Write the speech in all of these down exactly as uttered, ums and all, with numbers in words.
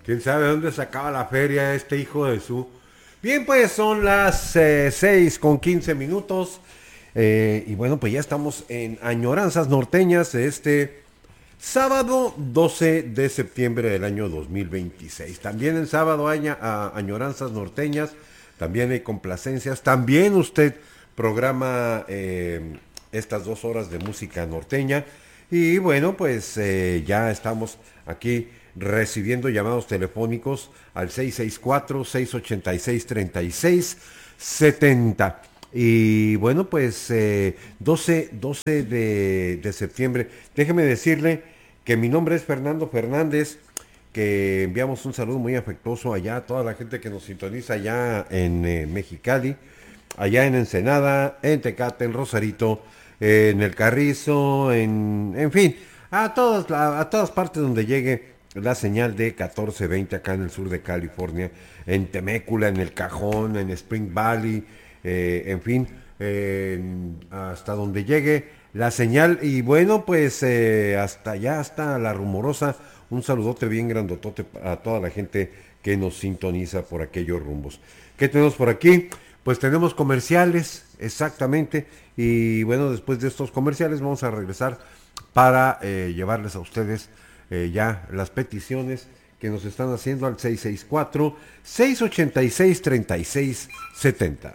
¿Quién sabe dónde sacaba la feria este hijo de su...? Bien, pues son las eh, seis con quince minutos. Eh, y bueno, pues ya estamos en Añoranzas Norteñas de este sábado doce de septiembre del año dos mil veintiséis. También el sábado hay a, Añoranzas Norteñas, también hay complacencias. También usted programa eh, estas dos horas de música norteña. Y bueno, pues eh, ya estamos aquí recibiendo llamados telefónicos al seis seis cuatro, seis ocho seis, tres seis siete cero. Y bueno, pues eh, doce de, de septiembre. Déjeme decirle que mi nombre es Fernando Fernández, que enviamos un saludo muy afectuoso allá a toda la gente que nos sintoniza allá en eh, Mexicali, allá en Ensenada, en Tecate, en Rosarito, eh, en El Carrizo, en, en fin, a todas, a, a todas partes donde llegue la señal de catorce veinte acá en el sur de California, en Temécula, en El Cajón, en Spring Valley, eh, en fin, eh, hasta donde llegue la señal. Y bueno, pues eh, hasta allá, hasta La Rumorosa, un saludote bien grandotote a toda la gente que nos sintoniza por aquellos rumbos. ¿Qué tenemos por aquí? Pues tenemos comerciales, exactamente, y bueno, después de estos comerciales vamos a regresar para eh, llevarles a ustedes Eh, ya las peticiones que nos están haciendo al seis seis cuatro, seis ocho seis, tres seis siete cero.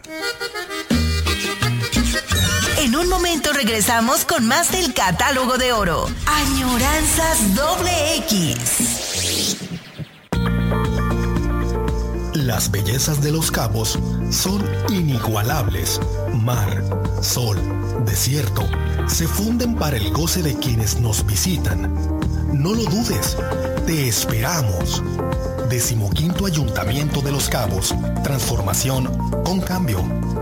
En un momento regresamos con más del Catálogo de Oro. Añoranzas doble X. Las bellezas de Los Cabos son inigualables. Mar, sol, desierto, se funden para el goce de quienes nos visitan. No lo dudes, te esperamos. Decimoquinto Ayuntamiento de Los Cabos, transformación con cambio.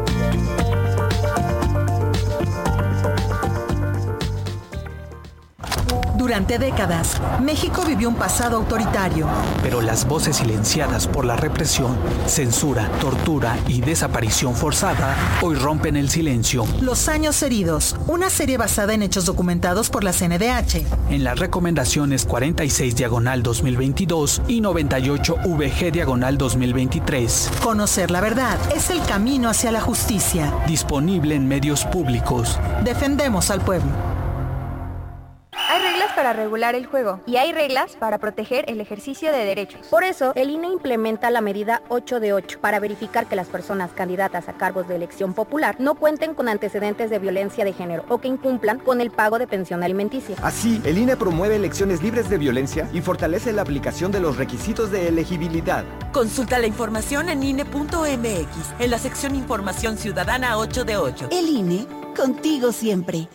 Durante décadas, México vivió un pasado autoritario. Pero las voces silenciadas por la represión, censura, tortura y desaparición forzada hoy rompen el silencio. Los años heridos, una serie basada en hechos documentados por la C N D H. En las recomendaciones cuarenta y seis diagonal dos mil veintidós y noventa y ocho V G diagonal dos mil veintitrés. Conocer la verdad es el camino hacia la justicia. Disponible en medios públicos. Defendemos al pueblo. Hay reglas para regular el juego y hay reglas para proteger el ejercicio de derechos. Por eso, el I N E implementa la medida ocho de ocho para verificar que las personas candidatas a cargos de elección popular no cuenten con antecedentes de violencia de género o que incumplan con el pago de pensión alimenticia. Así, el I N E promueve elecciones libres de violencia y fortalece la aplicación de los requisitos de elegibilidad. Consulta la información en I N E punto M X, en la sección Información Ciudadana ocho de ocho. El I N E, contigo siempre.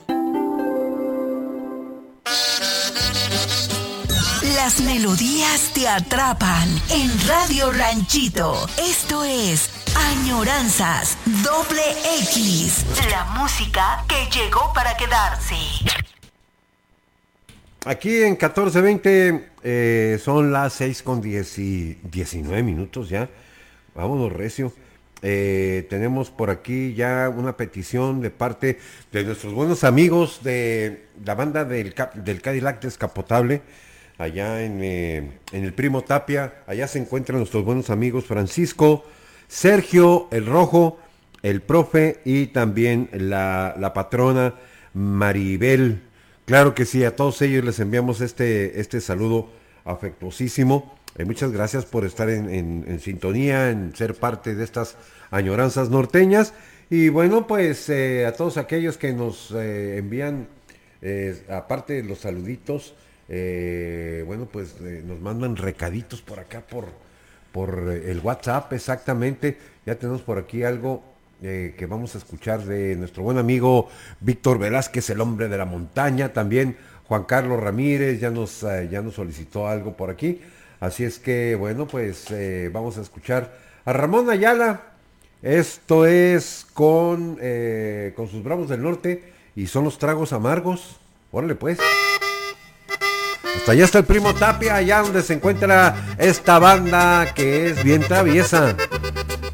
Las melodías te atrapan en Radio Ranchito. Esto es Añoranzas doble X. La música que llegó para quedarse. Aquí en catorce veinte eh, son las seis con diecinueve minutos ya. Vámonos recio. Eh, tenemos por aquí ya una petición de parte de nuestros buenos amigos de la banda del, del Cadillac Descapotable. Allá en, eh, en el Primo Tapia, allá se encuentran nuestros buenos amigos Francisco, Sergio, el Rojo, el Profe y también la, la patrona Maribel. Claro que sí, a todos ellos les enviamos este, este saludo afectuosísimo. Eh, muchas gracias por estar en, en, en sintonía, en ser parte de estas añoranzas norteñas. Y bueno, pues eh, a todos aquellos que nos eh, envían, eh, aparte de los saluditos, Eh, bueno, pues eh, nos mandan recaditos por acá, por, por eh, el WhatsApp, exactamente. Ya tenemos por aquí algo eh, que vamos a escuchar de nuestro buen amigo Víctor Velázquez, el hombre de la montaña. También Juan Carlos Ramírez ya nos, eh, ya nos solicitó algo por aquí. Así es que, bueno, pues eh, vamos a escuchar a Ramón Ayala. Esto es con, eh, con sus Bravos del Norte y son los tragos amargos. Órale pues. Hasta allá está el Primo Tapia, allá donde se encuentra esta banda que es bien traviesa.